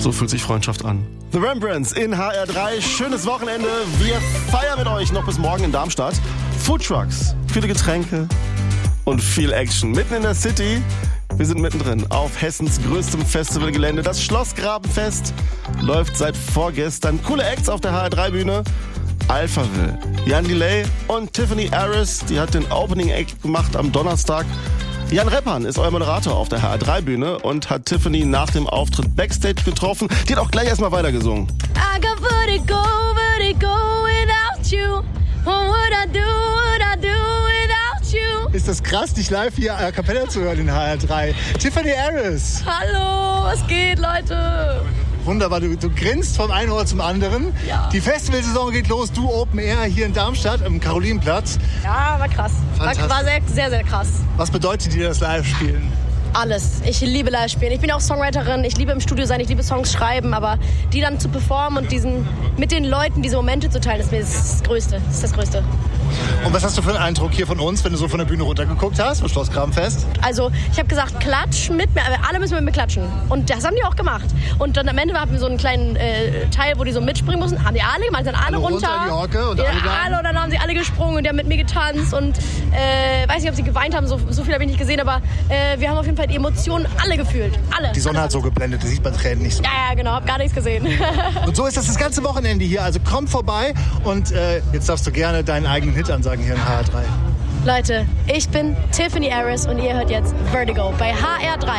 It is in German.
So fühlt sich Freundschaft an. The Rembrandts in HR3. Schönes Wochenende. Wir feiern mit euch noch bis morgen in Darmstadt. Foodtrucks, viele Getränke und viel Action. Mitten in der City. Wir sind mittendrin auf Hessens größtem Festivalgelände. Das Schlossgrabenfest läuft seit vorgestern. Coole Acts auf der HR3-Bühne. Alphaville, Jan Delay und Tiffany Harris. Die hat den Opening Act gemacht am Donnerstag. Jan Reppan ist euer Moderator auf der HR3-Bühne und hat Tiffany nach dem Auftritt Backstage getroffen. Die hat auch gleich erstmal weitergesungen. I got vertigo without you. What would I do without you? Ist das krass, dich live hier a cappella zu hören in HR3. Tiffany Harris. Hallo, was geht, Leute? Wunderbar, du grinst vom einen Ohr zum anderen. Ja. Die Festivalsaison geht los, du Open Air hier in Darmstadt am Karolinenplatz. Ja, war krass. War sehr, sehr krass. Was bedeutet dir das Live-Spielen? Alles. Ich liebe Live-Spielen. Ich bin auch Songwriterin, ich liebe im Studio sein, ich liebe Songs schreiben, aber die dann zu performen und mit den Leuten diese Momente zu teilen, ist das Größte. Das ist das Größte. Und was hast du für einen Eindruck hier von uns, wenn du so von der Bühne runtergeguckt hast, vom Schlossgrabenfest? Also, ich habe gesagt, klatsch mit mir, alle müssen mit mir klatschen. Und das haben die auch gemacht. Und dann am Ende hatten wir so einen kleinen Teil, wo die so mitspringen mussten. Haben die alle gemacht, dann alle runter. Die Hocke und alle und dann haben sie alle gesprungen und die haben mit mir getanzt. Und weiß nicht, ob sie geweint haben, so viel habe ich nicht gesehen, aber wir haben auf jeden Fall die Emotionen alle gefühlt. Alle. Die Sonne hat so geblendet, das sieht bei Tränen nicht so. Ja, genau, hab gar nichts gesehen. Und so ist das ganze Wochenende hier, also komm vorbei und jetzt darfst du gerne deinen eigenen Hit ansagen hier in HR3. Leute, ich bin Tiffany Harris und ihr hört jetzt Vertigo bei HR3.